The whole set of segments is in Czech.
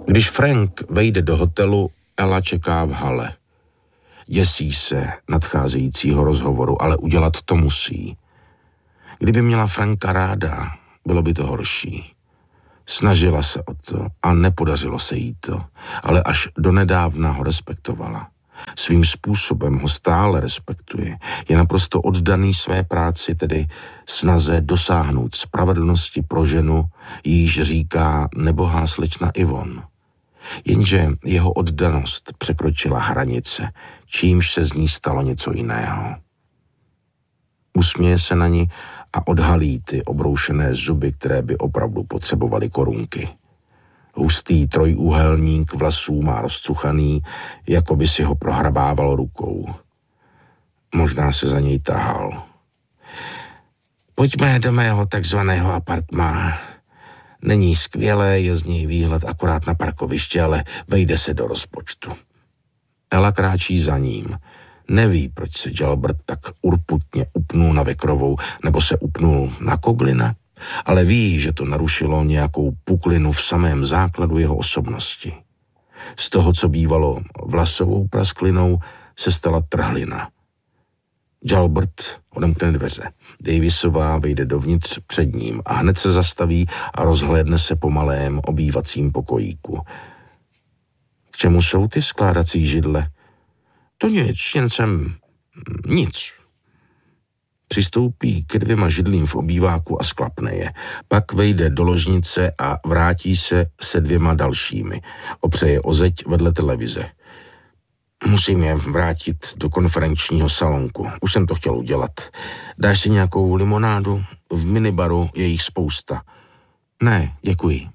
Když Frank vejde do hotelu, Ella čeká v hale. Děsí se nadcházejícího rozhovoru, ale udělat to musí. Kdyby měla Franka ráda, bylo by to horší. Snažila se o to a nepodařilo se jí to, ale až donedávna ho respektovala. Svým způsobem ho stále respektuje. Je naprosto oddaný své práci, tedy snaze dosáhnout spravedlnosti pro ženu, jíž říká nebohá slečna Yvonne. Jenže jeho oddanost překročila hranice, čímž se z ní stalo něco jiného. Usměje se na ní a odhalí ty obroušené zuby, které by opravdu potřebovaly korunky. Hustý trojúhelník vlasů má rozcuchaný, jako by si ho prohrabával rukou. Možná se za něj tahal. Pojďme do mého takzvaného apartmá. Není skvělé, je z něj výhled akorát na parkoviště, ale vejde se do rozpočtu. Ella kráčí za ním. Neví, proč se Jalbert tak urputně upnul na Vekrovou, nebo se upnul na Coughlina, ale ví, že to narušilo nějakou puklinu v samém základu jeho osobnosti. Z toho, co bývalo vlasovou prasklinou, se stala trhlina. Jalbert odemkne dveře. Davisová vejde dovnitř před ním a hned se zastaví a rozhlédne se po malém obývacím pokojíku. K čemu jsou ty skládací židle? To nic, jen jsem nic. Přistoupí ke 2 židlím v obýváku a sklapne je. Pak vejde do ložnice a vrátí se 2 dalšími. Opřeje o zeď vedle televize. Musím je vrátit do konferenčního salonku. Už jsem to chtěl udělat. Dáš si nějakou limonádu? V minibaru je jich spousta. Ne, děkuji.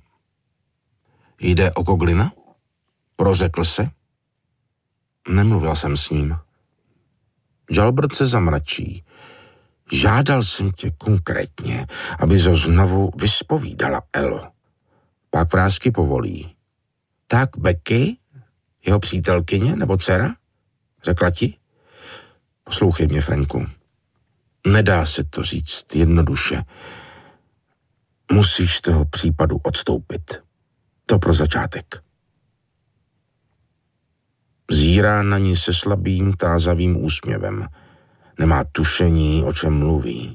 Jde o Coughlina? Prořekl se? Nemluvil jsem s ním. Jalbert se zamračí. Žádal jsem tě konkrétně, aby ho znovu vyspovídala, Elo. Pak vrásky povolí. Tak Becky, jeho přítelkyně nebo dcera? Řekla ti? Poslouchej mě, Franku. Nedá se to říct jednoduše. Musíš z toho případu odstoupit. To pro začátek. Zírá na ní se slabým, tázavým úsměvem. Nemá tušení, o čem mluví.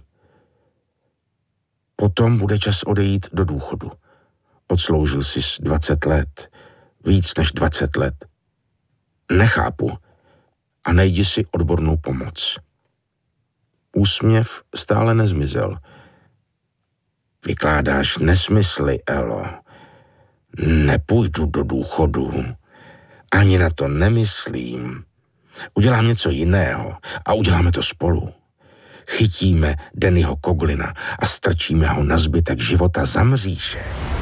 Potom bude čas odejít do důchodu. Odsloužil jsi 20 let. Víc než 20 let. Nechápu. A najdi si odbornou pomoc. Úsměv stále nezmizel. Vykládáš nesmysly, Elo. Nepůjdu do důchodu. Ani na to nemyslím. Udělám něco jiného a uděláme to spolu. Chytíme Dannyho Coughlina a strčíme ho na zbytek života za mříže.